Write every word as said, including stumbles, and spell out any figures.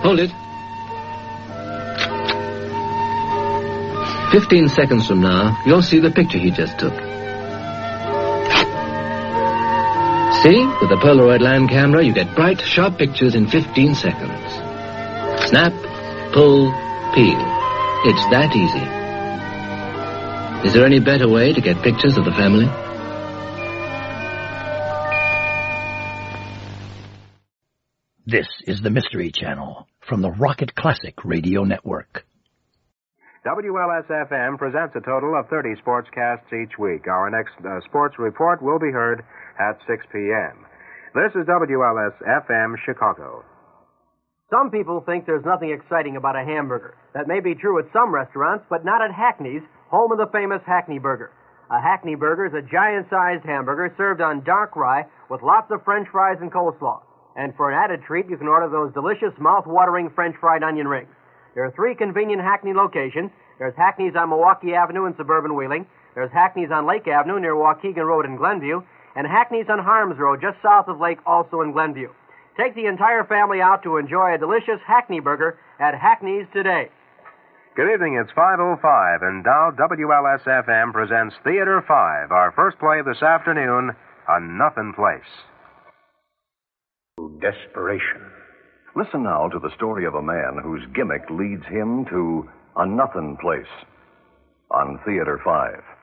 Hold it. Fifteen seconds from now, you'll see the picture he just took. See? With the Polaroid land camera, you get bright, sharp pictures in fifteen seconds. Snap, pull, peel. It's that easy. Is there any better way to get pictures of the family? This is the Mystery Channel from the Rocket Classic Radio Network. W L S F M presents a total of thirty sportscasts each week. Our next uh, sports report will be heard at six p.m. This is W L S F M Chicago. Some people think there's nothing exciting about a hamburger. That may be true at some restaurants, but not at Hackney's, home of the famous Hackney Burger. A Hackney Burger is a giant-sized hamburger served on dark rye with lots of French fries and coleslaw. And for an added treat, you can order those delicious, mouth-watering French fried onion rings. There are three convenient Hackney locations. There's Hackney's on Milwaukee Avenue in suburban Wheeling. There's Hackney's on Lake Avenue near Waukegan Road in Glenview. And Hackney's on Harms Road just south of Lake, also in Glenview. Take the entire family out to enjoy a delicious Hackney Burger at Hackney's today. Good evening, it's five oh five, and now W L S F M presents Theater five, our first play this afternoon, A Nothin' Place. Desperation. Listen now to the story of a man whose gimmick leads him to a nothin' place on Theater five.